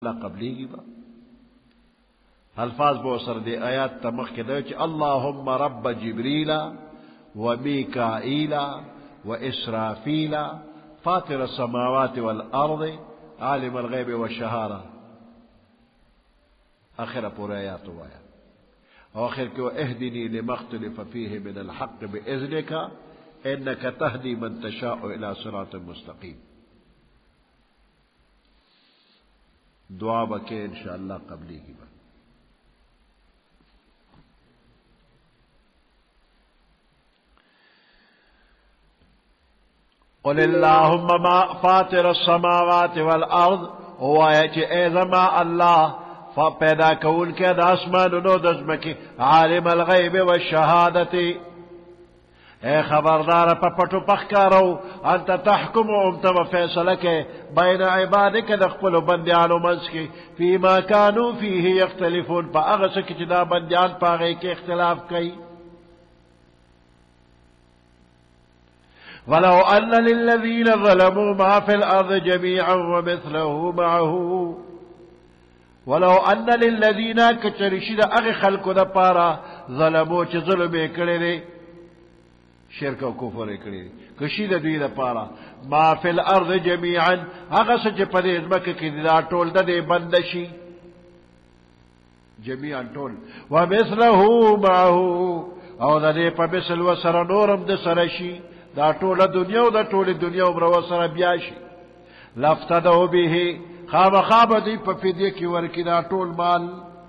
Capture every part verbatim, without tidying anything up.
لا قبلیگی با الفاظ بو سر دی آیات تمخ کے دو چی اللہم رب جبریل و میکائیل و اسرافیل فاطر السماوات والارض عالم الغیب والشہارہ آخر پورا آیات ہوا ہے آخر کہ اہدنی لما اختلف فیہ من الحق بإذنک انک تہدی من تشاء الى صراط مستقیم. دعا بکے انشاءاللہ قبلی کی بات. قل اللہم ما فاطر السماوات والارض ہوا ہے کہ اے زما اللہ پیدا کون کے دا اسمان نو دزمکی عالم الغیب والشہادتی اے خبردار پپٹو پخکارو انت تحکم امتب فیصلہ کے بین عبادک دخپل بندیانو منس کی فیما کانو فیہ یختلفون پا اغسک چدا بندیان پاگئی کے اختلاف کئی. ولو ان للذین ظلموا ما فی الارض جمیعا ومثله معه ولو ان للذین کچرشد اغی خلق دا پارا ظلمو چ ظلمے کڑے دے شرک و کفر کڑی کشید دوی دا پارا ما فی الارض جمیعا اغس چ پدیز مکہ کی the tool the they بندشی جمیعا tool ومثله معه او دا دے پا مثل و سر نورم دا سرشی دا ٹول دنیا و دا ٹول دنیا عمر و سر بیاشی لفتدو بیہی خواب خواب دی پا فدیہ کی ورکی دا ٹول مال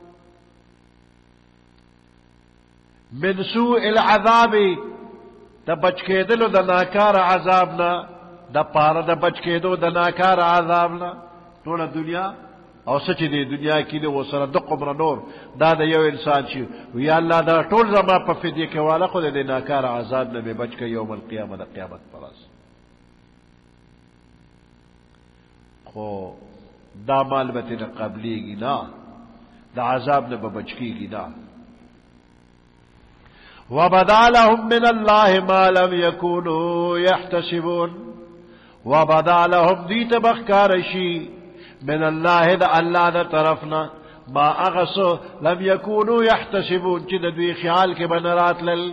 من سوء العذابی دا بچ کے دلو دا ناکار عذابنا دا پارا دا بچ کے دو دا ناکار عذابنا ٹول دنیا او سچ دی دنیا کی دے وہ سر دق عمر نور دا دا یو انسان چی یا اللہ دا ٹول زما پا فدیہ کے والا خود دے ناکار عذابنا میں بچ کے یوم القیامت دا قیامت پراس خو دا مال بتنا قبلی گی نا دا عذاب نہ بچ کی گی نا. وبدا لهم من الله ما لم يكونوا يحتسبون وبدا لهم دیت بخکارشی من الله دا اللہ دا طرفنا ما اغسو لم يكونوا يحتسبون چی دا دوی خیال کے بنرات لل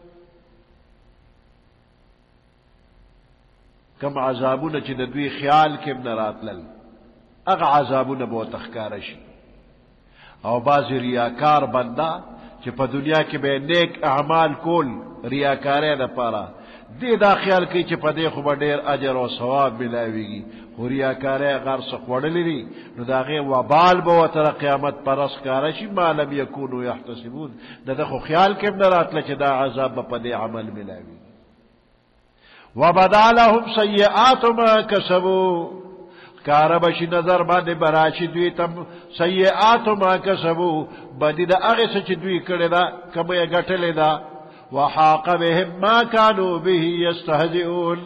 کم عذابون چی دا دوی خیال کے بنرات لل اغ عذابون بہت اخکارشی او باز ریاکار بندہ چی پا دنیا کی بے نیک اعمال کول ریاکارے دا پارا دے دا خیال کی چی پا دے خوبا دیر اجر و ثواب ملاوی گی خو ریاکارے غار سقوڑلی لی نو دا غیر وبال بہت را قیامت پر اسکارشی ما لم یکونو یحتسبون دا دا خو خیال کم نرات لچی دا عذاب پا دے عمل ملاوی گی. وبدا لهم سیئات ما کسبو کاربشی نظر باندے براشی دوی تم سیئات ما کسبو بدی دا اغی سچ دوی کردے دا کمی گٹلے دا وحاق بهم ما کانو به یستہزئون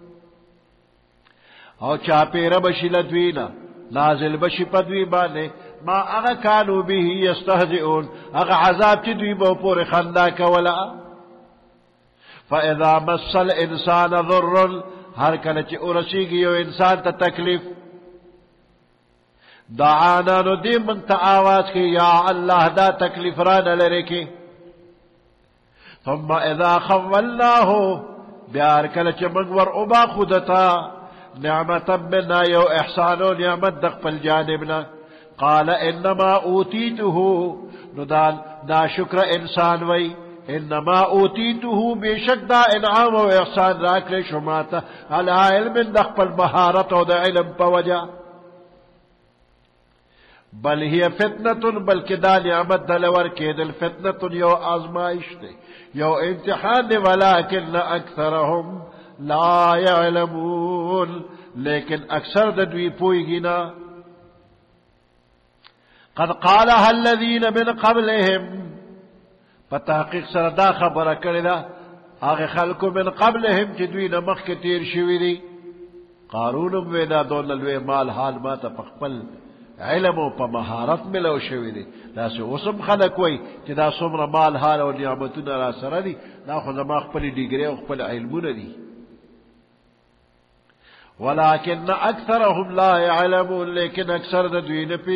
او چاپی ربشی لدوینا نازل بشی پدوی باندے ما اغا کانو به یستہزئون اغا عذاب چی دوی بو پور خندا کولا فاذا مس الانسان ضر ہر کلچ ارسی گیو انسان تا تکلیف دعانا نو دی منتا آواز کی یا اللہ دا تکلیف رانا لرکی ثم اذا خولناہو بیار کلچ منور ابا خودتا نعمتا مننا یو احسانو نعمت دقبل جانبنا قال انما اوتیتہو نو دا, دا شکر انسان وی انما اوتیتہو بے شک دا انعام و احسان راکل شماتا علی علم دقبل مہارت و دا علم پا وجہ بل ہی فتنة بلکہ دا نعمت دلور کے دل فتنة یو آزمائش دے یو امتحان دے ولیکن اکثرهم لا يعلمون لیکن اکثر دوی پوئی گینا. قد قالها الذین من قبلهم پتحقیق سر دا خبر کردا آغی خلقو من قبلهم چی دوی نمخ کے تیر شوی دی قارونم ویدا دون لوی مال حال ما تا پخپل علم و پا مہارت ملو شوی دی دا سی اسم خلق وی چی دا سمر مال حال و نعمتون را سر دی دا خود ما خپلی ڈگری و خپل علمون دی. वलाकिन अक्सरहुम ला यअलमून, लेकिन अक्सर द दुई न